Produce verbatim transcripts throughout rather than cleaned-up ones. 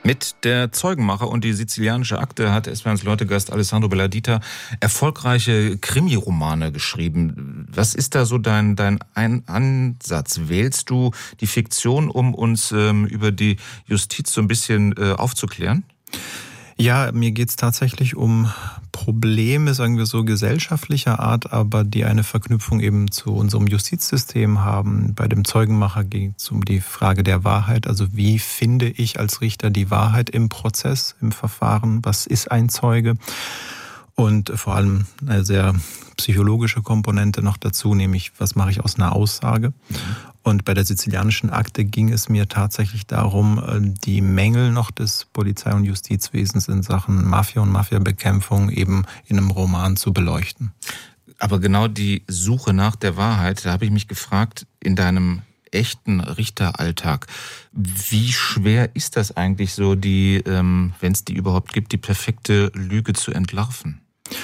Mit der Zeugenmacher und die sizilianische Akte hat S W R eins Leute-Gast Alessandro Belladita erfolgreiche Krimiromane geschrieben. Was ist da so dein, dein Ein- Ansatz? Wählst du die Fiktion, um uns ähm, über die Justiz so ein bisschen äh, aufzuklären? Ja, mir geht's tatsächlich um Probleme, sagen wir so, gesellschaftlicher Art, aber die eine Verknüpfung eben zu unserem Justizsystem haben. Bei dem Zeugenmacher geht's um die Frage der Wahrheit. Also wie finde ich als Richter die Wahrheit im Prozess, im Verfahren? Was ist ein Zeuge? Und vor allem eine sehr psychologische Komponente noch dazu, nämlich was mache ich aus einer Aussage? Und bei der sizilianischen Akte ging es mir tatsächlich darum, die Mängel noch des Polizei- und Justizwesens in Sachen Mafia und Mafiabekämpfung eben in einem Roman zu beleuchten. Aber genau die Suche nach der Wahrheit, da habe ich mich gefragt, in deinem echten Richteralltag, wie schwer ist das eigentlich so, die, ähm, wenn es die überhaupt gibt, die perfekte Lüge zu entlarven?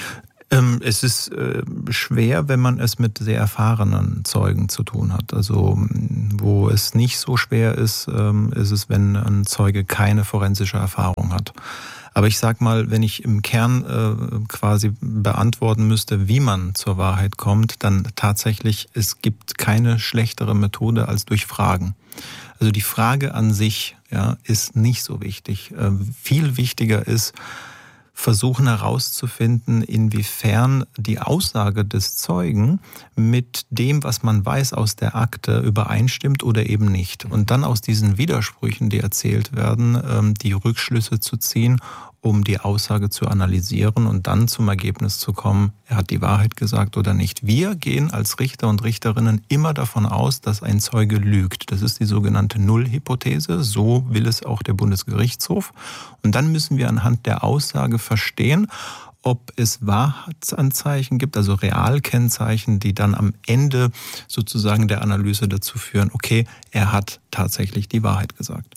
Es ist äh, schwer, wenn man es mit sehr erfahrenen Zeugen zu tun hat. Also wo es nicht so schwer ist, ähm, ist es, wenn ein Zeuge keine forensische Erfahrung hat. Aber ich sag mal, wenn ich im Kern äh, quasi beantworten müsste, wie man zur Wahrheit kommt, dann tatsächlich, es gibt keine schlechtere Methode als durch Fragen. Also die Frage an sich, ja, ist nicht so wichtig. Äh, viel wichtiger ist, versuchen herauszufinden, inwiefern die Aussage des Zeugen mit dem, was man weiß aus der Akte, übereinstimmt oder eben nicht. Und dann aus diesen Widersprüchen, die erzählt werden, die Rückschlüsse zu ziehen, um die Aussage zu analysieren und dann zum Ergebnis zu kommen, er hat die Wahrheit gesagt oder nicht. Wir gehen als Richter und Richterinnen immer davon aus, dass ein Zeuge lügt. Das ist die sogenannte Nullhypothese. So will es auch der Bundesgerichtshof. Und dann müssen wir anhand der Aussage verstehen, ob es Wahrheitsanzeichen gibt, also Realkennzeichen, die dann am Ende sozusagen der Analyse dazu führen, okay, er hat tatsächlich die Wahrheit gesagt.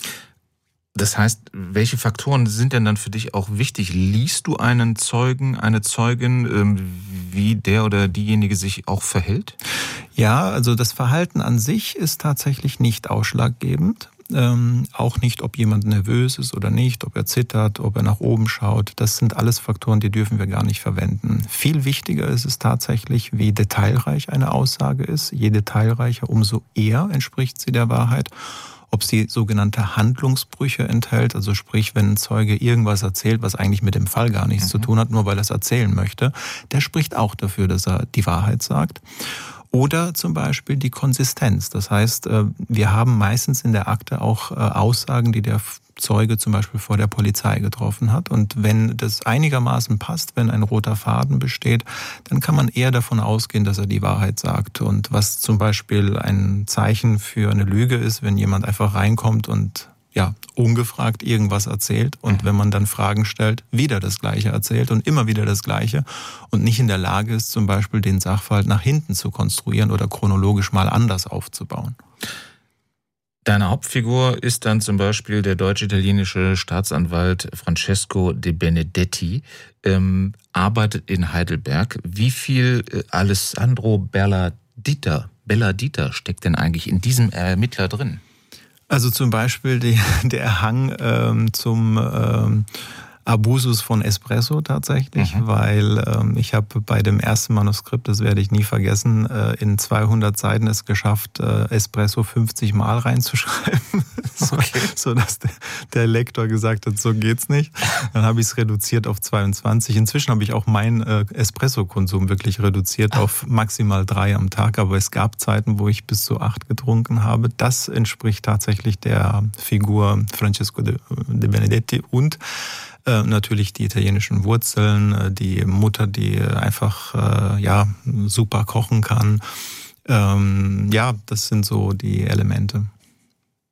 Das heißt, welche Faktoren sind denn dann für dich auch wichtig? Liest du einen Zeugen, eine Zeugin, wie der oder diejenige sich auch verhält? Ja, also das Verhalten an sich ist tatsächlich nicht ausschlaggebend. Ähm, auch nicht, ob jemand nervös ist oder nicht, ob er zittert, ob er nach oben schaut. Das sind alles Faktoren, die dürfen wir gar nicht verwenden. Viel wichtiger ist es tatsächlich, wie detailreich eine Aussage ist. Je detailreicher, umso eher entspricht sie der Wahrheit. Ob sie sogenannte Handlungsbrüche enthält, also sprich, wenn ein Zeuge irgendwas erzählt, was eigentlich mit dem Fall gar nichts mhm. zu tun hat, nur weil er es erzählen möchte, der spricht auch dafür, dass er die Wahrheit sagt. Oder zum Beispiel die Konsistenz. Das heißt, wir haben meistens in der Akte auch Aussagen, die der Zeuge zum Beispiel vor der Polizei getroffen hat. Und wenn das einigermaßen passt, wenn ein roter Faden besteht, dann kann man eher davon ausgehen, dass er die Wahrheit sagt. Und was zum Beispiel ein Zeichen für eine Lüge ist, wenn jemand einfach reinkommt und ja, ungefragt irgendwas erzählt und wenn man dann Fragen stellt, wieder das Gleiche erzählt und immer wieder das Gleiche und nicht in der Lage ist, zum Beispiel den Sachverhalt nach hinten zu konstruieren oder chronologisch mal anders aufzubauen. Deine Hauptfigur ist dann zum Beispiel der deutsch-italienische Staatsanwalt Francesco De Benedetti, ähm, arbeitet in Heidelberg. Wie viel äh, Alessandro Belladita, Belladita steckt denn eigentlich in diesem Ermittler drin? Also zum Beispiel die, der Hang ähm, zum ähm, Abusus von Espresso tatsächlich, mhm. weil ähm, ich habe bei dem ersten Manuskript, das werde ich nie vergessen, äh, in zweihundert Seiten es geschafft, äh, Espresso fünfzig Mal reinzuschreiben, so, okay. so dass der, der Lektor gesagt hat, so geht's nicht. Dann habe ich es reduziert auf zweiundzwanzig. Inzwischen habe ich auch meinen äh, Espresso-Konsum wirklich reduziert auf maximal drei am Tag, aber es gab Zeiten, wo ich bis zu acht getrunken habe. Das entspricht tatsächlich der Figur Francesco De, De Benedetti und Äh, natürlich die italienischen Wurzeln, äh, die Mutter, die einfach äh, ja super kochen kann. Ähm, ja, das sind so die Elemente.